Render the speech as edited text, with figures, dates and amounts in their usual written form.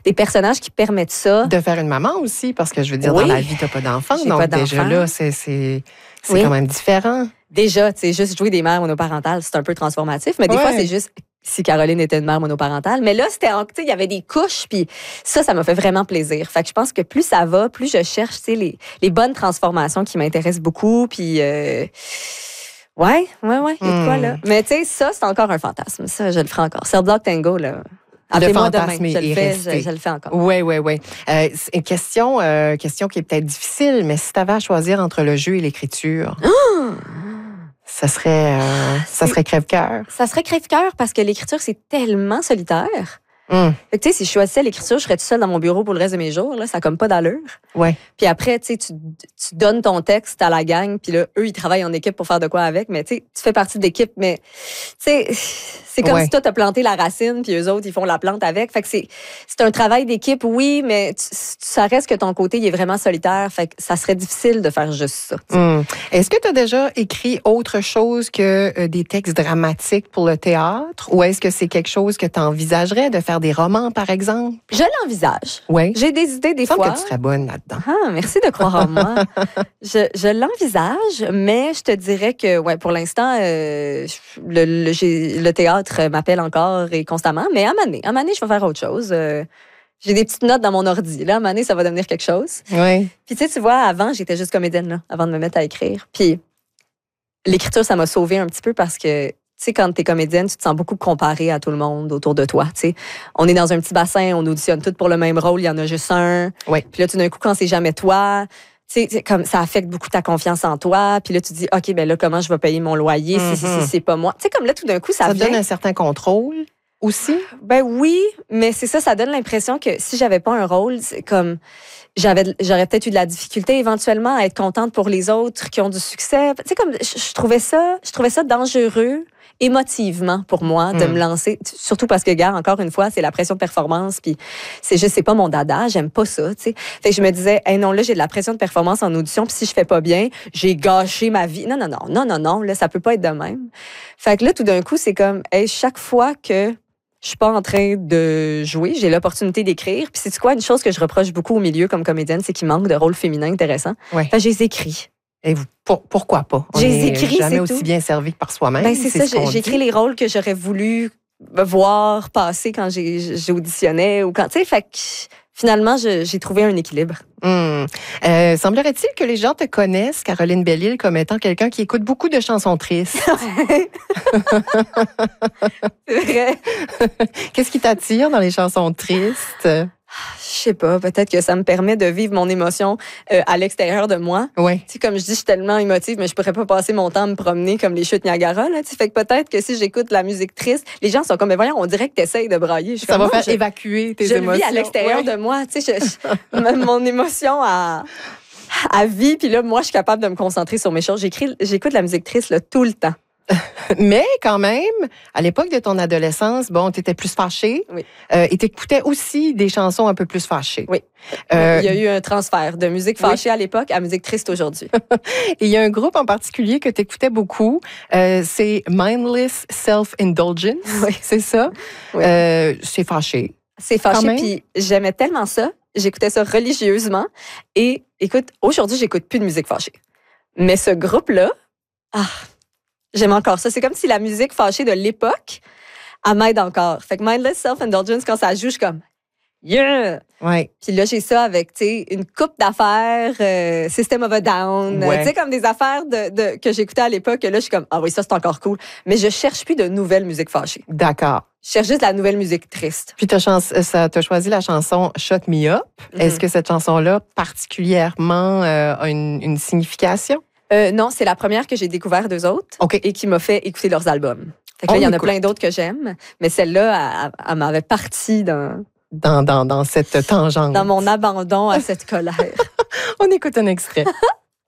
des personnages qui permettent ça. De faire une maman aussi, parce que je veux dire, Oui. dans la vie, tu n'as pas d'enfant. J'ai Donc, pas déjà d'enfant. là, c'est Oui. quand même différent. Déjà, tu sais, juste jouer des mères monoparentales, c'est un peu transformatif, mais des Ouais. fois, c'est juste si Caroline était une mère monoparentale. Mais là, tu sais, il y avait des couches, puis ça m'a fait vraiment plaisir. Fait que je pense que plus ça va, plus je cherche, tu sais, les bonnes transformations qui m'intéressent beaucoup, puis... Ouais, il y a de quoi, là. Mais tu sais, ça, c'est encore un fantasme. Ça, je le ferai encore. Cell Block Tango, là. Appelez-moi demain. fantasme Je le est fais, resté. je le fais encore. Oui. C'est une question qui est peut-être difficile, mais si tu avais à choisir entre le jeu et l'écriture, ça serait crève-cœur. Ça serait crève-cœur parce que l'écriture, c'est tellement solitaire. Fait que, tu sais, si je choisissais l'écriture, je serais toute seule dans mon bureau pour le reste de mes jours. Là, ça n'a comme pas d'allure. Ouais. Puis après, tu sais, tu donnes ton texte à la gang, puis là, eux, ils travaillent en équipe pour faire de quoi avec. Mais tu sais, tu fais partie de l'équipe, mais tu sais, c'est comme si toi, t'as planté la racine, puis eux autres, ils font la plante avec. Fait que c'est un travail d'équipe, oui, mais ça reste que ton côté, il est vraiment solitaire. Fait que ça serait difficile de faire juste ça. Est-ce que tu as déjà écrit autre chose que des textes dramatiques pour le théâtre? Ou est-ce que c'est quelque chose que tu envisagerais de faire des romans, par exemple? Je l'envisage. Oui. J'ai des idées des Il me semble fois. que tu serais bonne là-dedans. Ah, merci de croire en moi. Je l'envisage, mais je te dirais que, ouais, pour l'instant, le théâtre m'appelle encore et constamment. Mais à un moment donné, je vais faire autre chose. J'ai des petites notes dans mon ordi. Là, à un moment donné, ça va devenir quelque chose. Oui. Puis tu vois, avant, j'étais juste comédienne, là, avant de me mettre à écrire. Puis l'écriture, ça m'a sauvée un petit peu parce que, tu sais, quand t'es comédienne, tu te sens beaucoup comparée à tout le monde autour de toi, tu sais. On est dans un petit bassin, on auditionne toutes pour le même rôle, il y en a juste un. Oui. Puis là, tout d'un coup, quand c'est jamais toi, tu sais, comme ça affecte beaucoup ta confiance en toi. Puis là, tu te dis, OK, ben là, comment je vais payer mon loyer si c'est pas moi? Tu sais, comme là, tout d'un coup, ça te vient... donne un certain contrôle aussi? Ben oui, mais c'est ça donne l'impression que si j'avais pas un rôle, c'est comme... J'aurais peut-être eu de la difficulté éventuellement à être contente pour les autres qui ont du succès. Tu sais, comme je trouvais ça dangereux émotivement pour moi de me lancer, surtout parce que, gars, encore une fois, c'est la pression de performance, puis c'est pas mon dada, j'aime pas ça, tu sais. Fait que je me disais, hey, non, là, j'ai de la pression de performance en audition, puis si je fais pas bien, j'ai gâché ma vie. Non, là, ça peut pas être de même. Fait que là, tout d'un coup, c'est comme, hey, chaque fois que je suis pas en train de jouer, j'ai l'opportunité d'écrire. Puis c'est quoi, une chose que je reproche beaucoup au milieu comme comédienne, c'est qu'il manque de rôles féminins intéressants. Ouais. Fait que je les écris. Et pourquoi pas? On J'ai est écrit, jamais c'est aussi tout. bien servi que par soi-même. Ben c'est ça, ce qu'on j'écris dit. les rôles que j'aurais voulu voir passer quand j'auditionnais ou quand, tu sais, fait que finalement, j'ai trouvé un équilibre. Semblerait-il que les gens te connaissent, Caroline Belle-Île, comme étant quelqu'un qui écoute beaucoup de chansons tristes. C'est vrai. Qu'est-ce qui t'attire dans les chansons tristes? Je sais pas, peut-être que ça me permet de vivre mon émotion à l'extérieur de moi. Oui. Tu sais, comme je dis, je suis tellement émotive, mais je pourrais pas passer mon temps à me promener comme les chutes Niagara, là. Tu sais, fait que peut-être que si j'écoute de la musique triste, les gens sont comme, mais voyons, on dirait que t'essayes de brailler. Je suis Ça comme, va non, faire évacuer tes je émotions. le vis à l'extérieur de moi. Tu sais, mon émotion à vie, puis là, moi, je suis capable de me concentrer sur mes choses. J'écoute de la musique triste là, tout le temps. Mais quand même, à l'époque de ton adolescence, bon, tu étais plus fâchée. Oui. Et tu écoutais aussi des chansons un peu plus fâchées. Oui. Il y a eu un transfert de musique fâchée à l'époque à musique triste aujourd'hui. Et il y a un groupe en particulier que tu écoutais beaucoup, c'est Mindless Self-Indulgence. Oui. C'est ça? Oui. C'est fâché. C'est fâché, puis j'aimais tellement ça. J'écoutais ça religieusement. Et écoute, aujourd'hui, j'écoute plus de musique fâchée. Mais ce groupe-là, j'aime encore ça. C'est comme si la musique fâchée de l'époque, elle m'aide encore. Fait que Mindless Self-Indulgence, quand ça joue, je suis comme yeah! Ouais. Puis là, j'ai ça avec, tu sais, une coupe d'affaires, System of a Down, Ouais. tu sais, comme des affaires que j'écoutais à l'époque. Là, je suis comme, ah oui, ça, c'est encore cool. Mais je cherche plus de nouvelles musiques fâchées. D'accord. Je cherche juste la nouvelle musique triste. Puis t'as choisi la chanson Shut Me Up. Est-ce que cette chanson-là, particulièrement, a une signification? Non, c'est la première que j'ai découvert d'eux autres et qui m'a fait écouter leurs albums. Fait que là, il y en a plein d'autres que j'aime, mais celle-là, elle m'avait partie dans cette tangente. Dans mon abandon à cette colère. On écoute un extrait.